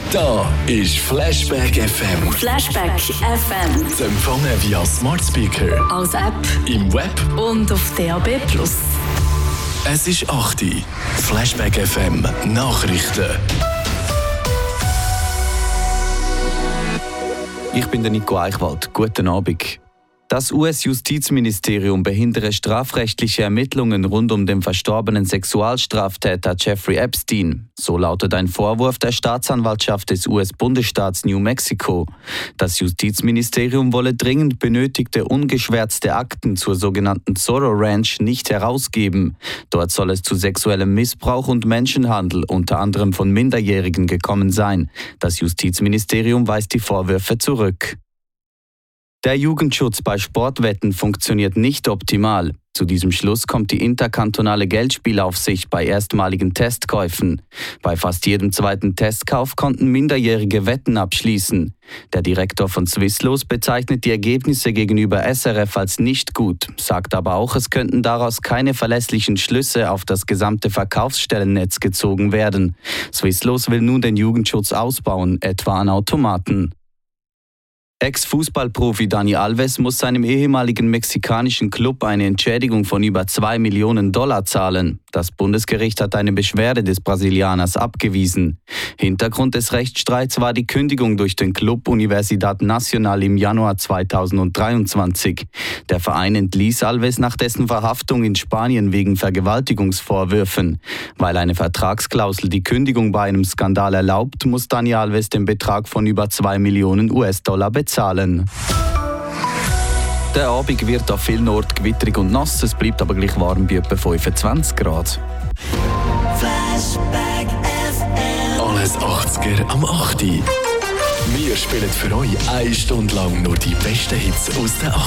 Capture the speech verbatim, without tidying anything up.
Da ist Flashback F M. Flashback F M. Zu empfangen via Smart Speaker, als App im Web und auf D A B plus. Es ist acht Uhr. Flashback F M Nachrichten. Ich bin der Nico Eichwald. Guten Abend. Das U S-Justizministerium behindere strafrechtliche Ermittlungen rund um den verstorbenen Sexualstraftäter Jeffrey Epstein. So lautet ein Vorwurf der Staatsanwaltschaft des U S-Bundesstaats New Mexico. Das Justizministerium wolle dringend benötigte ungeschwärzte Akten zur sogenannten Zorro Ranch nicht herausgeben. Dort soll es zu sexuellem Missbrauch und Menschenhandel, unter anderem von Minderjährigen, gekommen sein. Das Justizministerium weist die Vorwürfe zurück. Der Jugendschutz bei Sportwetten funktioniert nicht optimal. Zu diesem Schluss kommt die interkantonale Geldspielaufsicht bei erstmaligen Testkäufen. Bei fast jedem zweiten Testkauf konnten Minderjährige Wetten abschließen. Der Direktor von Swisslos bezeichnet die Ergebnisse gegenüber S R F als nicht gut, sagt aber auch, es könnten daraus keine verlässlichen Schlüsse auf das gesamte Verkaufsstellennetz gezogen werden. Swisslos will nun den Jugendschutz ausbauen, etwa an Automaten. Ex-Fußballprofi Dani Alves muss seinem ehemaligen mexikanischen Club eine Entschädigung von über zwei Millionen Dollar zahlen. Das Bundesgericht hat eine Beschwerde des Brasilianers abgewiesen. Hintergrund des Rechtsstreits war die Kündigung durch den Club Universidad Nacional im Januar zweitausenddreiundzwanzig. Der Verein entließ Alves nach dessen Verhaftung in Spanien wegen Vergewaltigungsvorwürfen. Weil eine Vertragsklausel die Kündigung bei einem Skandal erlaubt, muss Dani Alves den Betrag von über zwei Millionen U S-Dollar bezahlen. Zahlen. Der Abend wird an vielen Orten gewitterig und nass, es bleibt aber gleich warm bei etwa fünfundzwanzig Grad. Flashback F M. Alles achtziger am acht Uhr. Wir spielen für euch eine Stunde lang nur die besten Hits aus den achtziger.